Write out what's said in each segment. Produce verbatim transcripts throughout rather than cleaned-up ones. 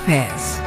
Affairs.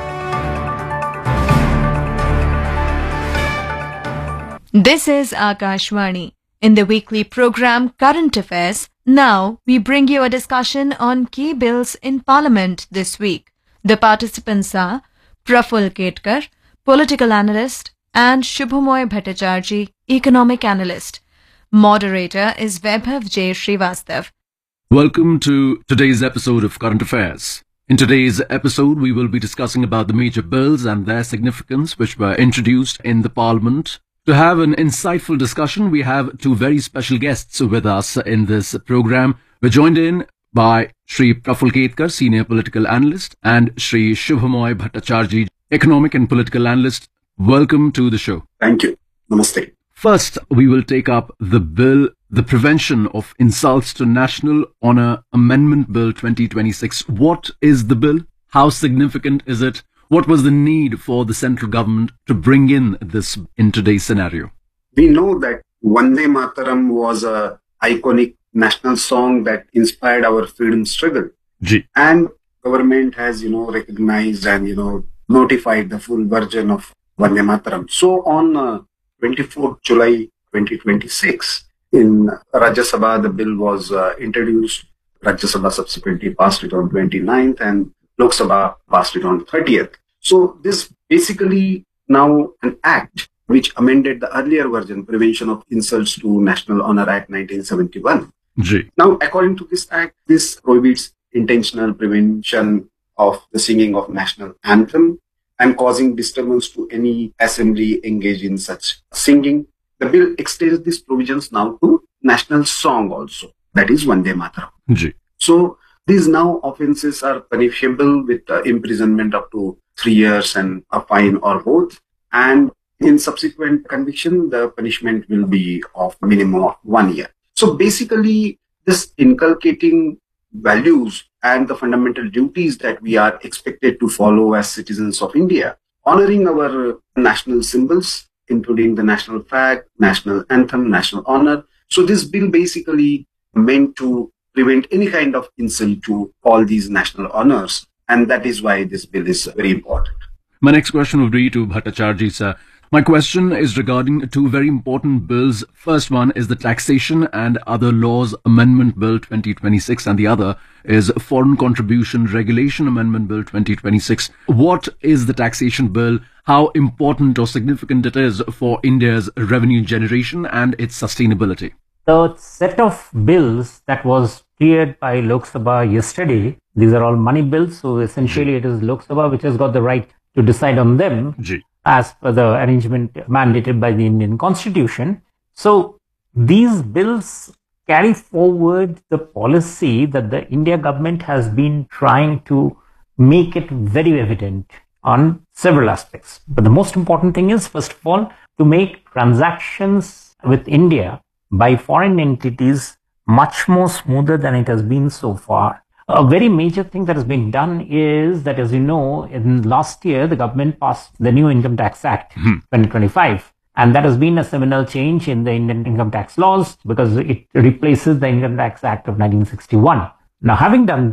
This is Akashvani. In the weekly program Current Affairs, now we bring you a discussion on key bills in Parliament this week. The participants are Praful Ketkar, political analyst, and Shubhamoy Bhattacharjee, economic analyst. Moderator is Vaibhav J. Srivastav. Welcome to today's episode of Current Affairs. In today's episode, we will be discussing about the major bills and their significance which were introduced in the Parliament. To have an insightful discussion, we have two very special guests with us in this program. We're joined in by Shri Praful Ketkar, senior political analyst, and Shri Shubhamoy Bhattacharjee, economic and political analyst. Welcome to the show. Thank you. Namaste. First, we will take up the bill, the Prevention of Insults to National Honour Amendment Bill twenty twenty-six. What is the bill? How significant is it? What was the need for the central government to bring in this in today's scenario? We know that Vande Mataram was a iconic national song that inspired our freedom struggle. G. And government has, you know, recognized and, you know, notified the full version of Vande Mataram. So on uh, twenty-fourth July twenty twenty-six, in Rajya Sabha, the bill was uh, introduced. Rajya Sabha subsequently passed it on twenty-ninth and Lok Sabha passed it on thirtieth. So this basically now an act which amended the earlier version, Prevention of Insults to National Honour Act nineteen seventy-one. G. Now, according to this act, this prohibits intentional prevention of the singing of national anthem and causing disturbance to any assembly engaged in such singing. The bill extends these provisions now to national song also, that is Vande Mataram. G. So these now offences are punishable with uh, imprisonment up to three years and a fine or both. And in subsequent conviction, the punishment will be of minimum of one year. So basically, this inculcating values and the fundamental duties that we are expected to follow as citizens of India, honoring our national symbols, including the national flag, national anthem, national honor. So this bill basically meant to prevent any kind of insult to all these national honors. And that is why this bill is very important. My next question will be to Bhattacharjee, sir. My question is regarding two very important bills. First one is the Taxation and Other Laws Amendment Bill twenty twenty-six, and the other is Foreign Contribution Regulation Amendment Bill twenty twenty-six. What is the taxation bill? How important or significant it is for India's revenue generation and its sustainability? The set of bills that was cleared by Lok Sabha yesterday, these are all money bills, so essentially it is Lok Sabha which has got the right to decide on them. G. As per the arrangement mandated by the Indian Constitution. So these bills carry forward the policy that the India government has been trying to make it very evident on several aspects. But the most important thing is, first of all, to make transactions with India by foreign entities much more smoother than it has been so far. A very major thing that has been done is that, as you know, in last year, the government passed the new Income Tax Act Hmm. twenty twenty-five. And that has been a seminal change in the Indian income tax laws because it replaces the Income Tax Act of nineteen sixty-one. Now, having done